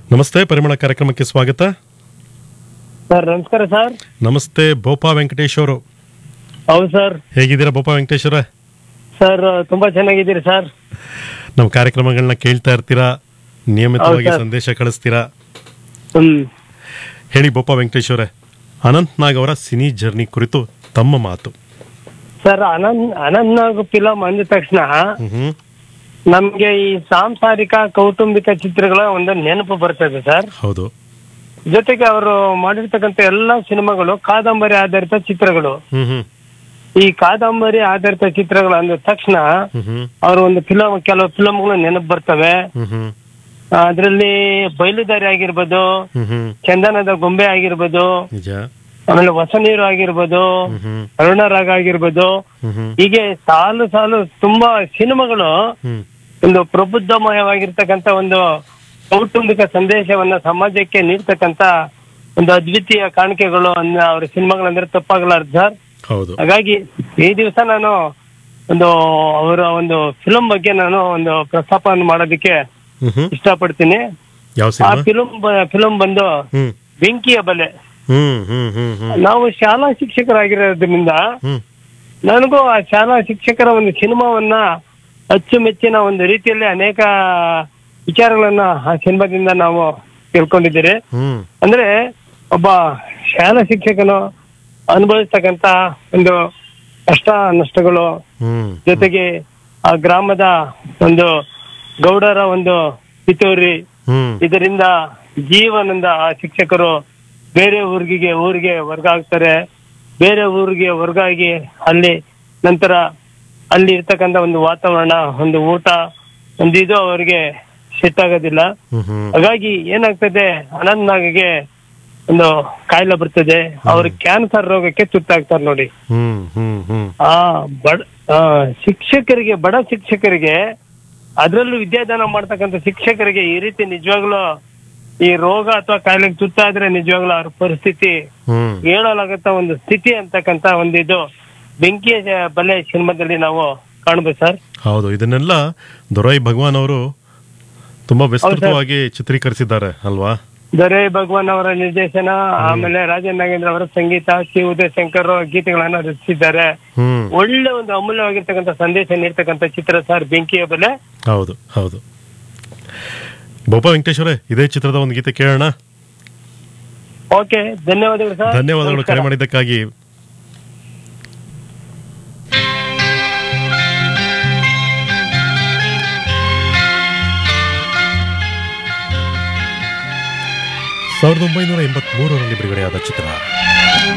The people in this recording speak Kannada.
ನಮಸ್ತೆ, ಪರಿಮಳ ಕಾರ್ಯಕ್ರಮಕ್ಕೆ ಸ್ವಾಗತ. ಸರ್ ನಮಸ್ಕಾರ ಸರ್. ನಮಸ್ತೆ, ಬೋಪಾ ವೆಂಕಟೇಶ್ ಅವರು. ಹೌದು ಸರ್. ಹೇಗಿದ್ದೀರಾ ಬೋಪಾ ವೆಂಕಟೇಶ್ ಅವರೇ? ಸರ್ ತುಂಬಾ ಚೆನ್ನಾಗಿದ್ದೀರಿ ಸರ್. ನಮ್ಮ ಕಾರ್ಯಕ್ರಮಗಳನ್ನ ಕೇಳ್ತಾ ಇರ್ತೀರಾ, ನಿಯಮಿತವಾಗಿ ಹೌದು ಸರ್. ಸಂದೇಶ ಕಳಿಸ್ತೀರಾ. ಹ್ಮ್ ಹೇಳಿ ಬೋಪಾ ವೆಂಕಟೇಶ್ ಅವರೇ, ಅನಂತ್ ನಾಗ್ ಅವರ ಸಿನಿ ಜರ್ನಿ ಕುರಿತು ತಮ್ಮ ಮಾತು. ಸರ್ ಅನಂತ್ ಫಿಲಂ ಅಂದ ತಕ್ಷಣ ಹ್ಮ್ ನಮ್ಗೆ ಈ ಸಾಂಸಾರಿಕ ಕೌಟುಂಬಿಕ ಚಿತ್ರಗಳ ಒಂದು ನೆನಪು ಬರ್ತದೆ ಸರ್. ಹೌದು. ಜೊತೆಗೆ ಅವರು ಮಾಡಿರ್ತಕ್ಕಂಥ ಎಲ್ಲಾ ಸಿನಿಮಾಗಳು ಕಾದಂಬರಿ ಆಧಾರಿತ ಚಿತ್ರಗಳು. ಹ್ಮ್ ಈ ಕಾದಂಬರಿ ಆಧಾರಿತ ಚಿತ್ರಗಳು ಅಂದ ತಕ್ಷಣ ಹ್ಮ್ ಅವ್ರ ಒಂದು ಕೆಲವು ಫಿಲಂಗಳು ನೆನಪು ಬರ್ತವೆ. ಹ್ಮ್ ಅದ್ರಲ್ಲಿ ಬಯಲುದಾರಿ ಆಗಿರ್ಬೋದು, ಹ್ಮ್ ಚಂದನದ ಗೊಂಬೆ ಆಗಿರ್ಬೋದು, ನಿಜ. ಆಮೇಲೆ ಹೊಸ ನೀರು ಆಗಿರ್ಬೋದು, ಹ್ಮ್ ಅರುಣರಾಗ ಆಗಿರ್ಬೋದು, ಹ್ಮ್ ಹೀಗೆ ಸಾಲು ಸಾಲು ತುಂಬಾ ಸಿನಿಮಾಗಳು ಹ್ಮ್ ಒಂದು ಪ್ರಬುದ್ಧಮಯವಾಗಿರ್ತಕ್ಕಂಥ ಒಂದು ಕೌಟುಂಬಿಕ ಸಂದೇಶವನ್ನ ಸಮಾಜಕ್ಕೆ ನೀಡ್ತಕ್ಕಂಥ ಒಂದು ಅದ್ವಿತೀಯ ಕಾಣಿಕೆಗಳು ಅವ್ರ ಸಿನಿಮಾಗಳಂದ್ರೆ ತಪ್ಪಾಗಲಾರ್ದು ಸರ್. ಹೌದು. ಹಾಗಾಗಿ ಈ ದಿವಸ ನಾನು ಅವರ ಒಂದು ಫಿಲಂ ಬಗ್ಗೆ ನಾನು ಒಂದು ಪ್ರಸ್ತಾಪವನ್ನು ಮಾಡೋದಕ್ಕೆ ಹ್ಮ್ ಇಷ್ಟಪಡ್ತೀನಿ. ಯಾವ ಆ ಸಿನಿಮಾ? ಫಿಲಂ ಬಂದು ಹ್ಮ್ ಬೆಂಕಿಯ ಬಲೆ. ಹ್ಮ್ ಹ್ಮ್ ಹ್ಮ್ ಹ್ಮ್ ನಾವು ಶಾಲಾ ಶಿಕ್ಷಕರಾಗಿರೋದ್ರಿಂದ ಹ್ಮ್ ನನಗೂ ಆ ಶಾಲಾ ಶಿಕ್ಷಕರ ಒಂದು ಸಿನಿಮಾವನ್ನ ಅಚ್ಚುಮೆಚ್ಚಿನ ಒಂದು ರೀತಿಯಲ್ಲಿ ಅನೇಕ ವಿಚಾರಗಳನ್ನ ಆ ಸಿನಿಮಾದಿಂದ ನಾವು ತಿಳ್ಕೊಂಡಿದ್ದೀರಿ. ಹ್ಮ್ ಅಂದ್ರೆ ಒಬ್ಬ ಶಾಲಾ ಶಿಕ್ಷಕನು ಅನುಭವಿಸ್ತಕ್ಕಂತ ಒಂದು ಕಷ್ಟ ನಷ್ಟಗಳು, ಹ್ಮ್ ಜೊತೆಗೆ ಆ ಗ್ರಾಮದ ಒಂದು ಗೌಡರ ಒಂದು ಪಿತೂರಿ, ಹ್ಮ್ ಇದರಿಂದ ಜೀವನದಿಂದ ಆ ಶಿಕ್ಷಕರು ಬೇರೆ ಊರಿಗೆ ವರ್ಗ ಆಗ್ತಾರೆ. ಬೇರೆ ಊರಿಗೆ ವರ್ಗ ಆಗಿ ಅಲ್ಲಿ ನಂತರ ಅಲ್ಲಿ ಇರ್ತಕ್ಕಂಥ ಒಂದು ವಾತಾವರಣ, ಒಂದು ಊಟ, ಒಂದು ಇದು ಅವರಿಗೆ ಸೆಟ್ ಆಗೋದಿಲ್ಲ. ಹ್ಮ್ ಹ್ಮ್ ಹಾಗಾಗಿ ಏನಾಗ್ತದೆ, ಅನಂತ್ ನಾಗ್ಗೆ ಒಂದು ಕಾಯಿಲೆ ಬರ್ತದೆ. ಅವ್ರ ಕ್ಯಾನ್ಸರ್ ರೋಗಕ್ಕೆ ತುತ್ತಾಗ್ತಾರೆ ನೋಡಿ. ಹ್ಮ್ ಹ್ಮ್ ಹ್ಮ್ ಆ ಶಿಕ್ಷಕರಿಗೆ, ಬಡ ಶಿಕ್ಷಕರಿಗೆ, ಅದ್ರಲ್ಲೂ ವಿದ್ಯಾದಾನ ಮಾಡ್ತಕ್ಕಂಥ ಶಿಕ್ಷಕರಿಗೆ ಈ ರೀತಿ ನಿಜವಾಗ್ಲೂ ಈ ರೋಗ ಅಥವಾ ಕಾಯಿಲೆಗೆ ತುತ್ತಾದ್ರೆ ನಿಜವಾಗ್ಲೂ ಅವ್ರ ಪರಿಸ್ಥಿತಿ ಹ್ಮ್ ಹೇಳಲಾಗತ್ತ ಒಂದು ಸ್ಥಿತಿ ಅಂತಕ್ಕಂತ ಒಂದು ಇದು ಬೆಂಕಿಯ ಬಲೆ ಸಿನಿಮಾದಲ್ಲಿ ನಾವು ಕಾಣ್ಬೋದು ಸರ್. ಹೌದು. ಇದನ್ನೆಲ್ಲ ದೊರೈ ಭಗವಾನ್ ಅವರು ತುಂಬಾ ವಿಸ್ತೃತವಾಗಿ ಚಿತ್ರೀಕರಿಸಿದ್ದಾರೆ ಅಲ್ವಾ? ದೊರೆ ಭಗವಾನ್ ಅವರ ನಿರ್ದೇಶನ, ಆಮೇಲೆ ರಾಜನ್ ನಾಗೇಂದ್ರ ಅವರ ಸಂಗೀತ, ಸಿ ಉದಯ ಶಂಕರ್ ಗೀತೆಗಳನ್ನ ರಚಿಸಿದ್ದಾರೆ. ಹ್ಮ್ ಒಳ್ಳೆ ಒಂದು ಅಮೂಲ್ಯವಾಗಿರ್ತಕ್ಕಂಥ ಸಂದೇಶ ನೀಡ್ತಕ್ಕಂಥ ಚಿತ್ರ ಸರ್ ಬೆಂಕಿಯ ಬಲೆ. ಹೌದು ಹೌದು. ಬೋಪಾ ವೆಂಕಟೇಶ್ವರೇ, ಇದೇ ಚಿತ್ರದ ಒಂದು ಗೀತೆ ಕೇಳೋಣ. ಓಕೆ, ಧನ್ಯವಾದಗಳು ಸರ್. ಧನ್ಯವಾದಗಳು ಕರೆ ಮಾಡಿದ್ದಕ್ಕಾಗಿ. ಸಾವಿರದ 1983ರಲ್ಲಿ ಬಿಡುಗಡೆಯಾದ ಚಿತ್ರ.